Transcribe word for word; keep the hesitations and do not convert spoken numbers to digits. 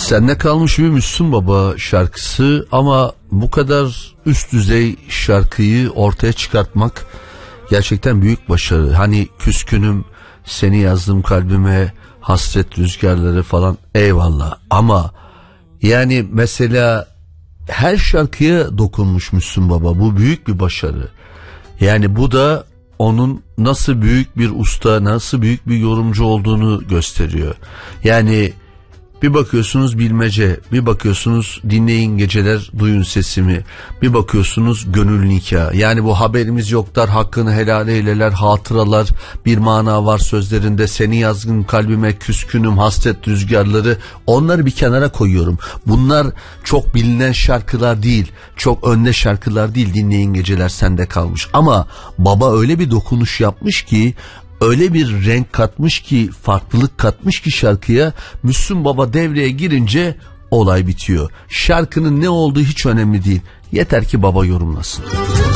Sende kalmış bir Müslüm Baba şarkısı ama bu kadar üst düzey şarkıyı ortaya çıkartmak gerçekten büyük başarı. Hani küskünüm, seni yazdım kalbime, hasret rüzgarları falan, eyvallah. Ama yani mesela her şarkıya dokunmuş Müslüm Baba, bu büyük bir başarı. Yani bu da onun nasıl büyük bir usta, nasıl büyük bir yorumcu olduğunu gösteriyor. Yani bir bakıyorsunuz bilmece, bir bakıyorsunuz dinleyin geceler duyun sesimi, bir bakıyorsunuz gönül nikah. Yani bu haberimiz yoklar, hakkını helal eyleler, hatıralar, bir mana var sözlerinde, seni yazgın kalbime, küskünüm, hasret rüzgarları, onları bir kenara koyuyorum. Bunlar çok bilinen şarkılar değil, çok önde şarkılar değil, dinleyin geceler sende kalmış. Ama baba öyle bir dokunuş yapmış ki, öyle bir renk katmış ki, farklılık katmış ki şarkıya, Müslüm Baba devreye girince olay bitiyor. Şarkının ne olduğu hiç önemli değil. Yeter ki baba yorumlasın.